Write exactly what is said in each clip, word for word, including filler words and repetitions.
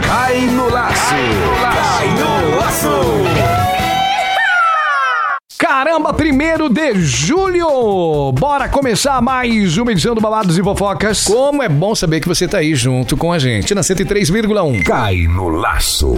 Cai no laço. Cai no laço. Caramba, primeiro de julho! Bora começar mais uma edição do Babados e Fofocas. Como é bom saber que você tá aí junto com a gente na cento e três vírgula um. Cai no laço.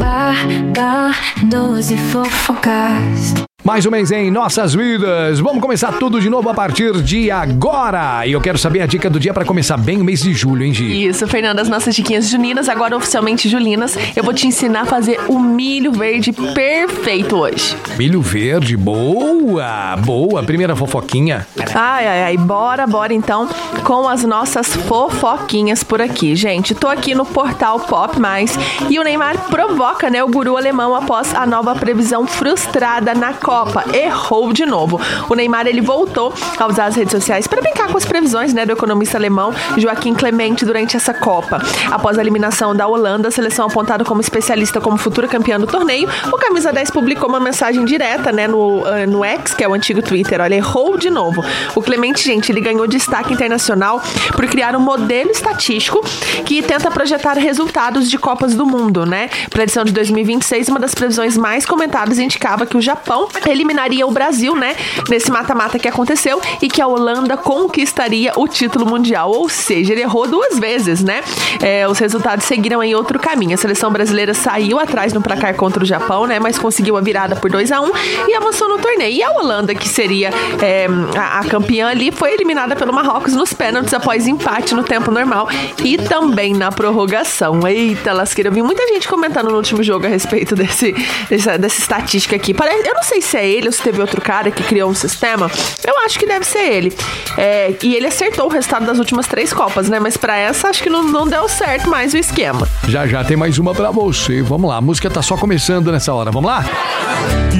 Babados e Fofocas. Mais um mês em nossas vidas. Vamos começar tudo de novo a partir de agora. E eu quero saber a dica do dia pra começar bem o mês de julho, hein, Gi? Isso, Fernanda, as nossas diquinhas juninas, agora oficialmente julinas. Eu vou te ensinar a fazer o milho verde perfeito hoje. Milho verde, boa, boa. Primeira fofoquinha. Ai, ai, ai, bora, bora então com as nossas fofoquinhas por aqui. Gente, tô aqui no portal Pop Mais e o Neymar provoca, né, o guru alemão após a nova previsão frustrada na Copa. Copa, errou de novo. O Neymar, ele voltou a usar as redes sociais para brincar com as previsões, né, do economista alemão Joaquim Clemente durante essa Copa. Após a eliminação da Holanda, a seleção apontada como especialista como futura campeã do torneio, o Camisa dez publicou uma mensagem direta, né, no, uh, no X, que é o antigo Twitter. Olha, errou de novo. O Clemente, gente, ele ganhou destaque internacional por criar um modelo estatístico que tenta projetar resultados de Copas do Mundo, né? Para a edição de dois mil e vinte e seis, uma das previsões mais comentadas indicava que o Japão eliminaria o Brasil, né, nesse mata-mata que aconteceu, e que a Holanda conquistaria o título mundial. Ou seja, ele errou duas vezes, né? É, os resultados seguiram em outro caminho. A seleção brasileira saiu atrás no placar contra o Japão, né, mas conseguiu a virada por dois a um e avançou no torneio. E a Holanda, que seria é, a, a campeã ali, foi eliminada pelo Marrocos nos pênaltis após empate no tempo normal e também na prorrogação. Eita, lasqueira. Eu vi muita gente comentando no último jogo a respeito desse, dessa, dessa estatística aqui. Parece, eu não sei se é ele ou se teve outro cara que criou um sistema. Eu acho que deve ser ele. É, e ele acertou o resultado das últimas três Copas, né? Mas pra essa, acho que não, não deu certo mais o esquema. Já já tem mais uma pra você. Vamos lá, a música tá só começando nessa hora. Vamos lá?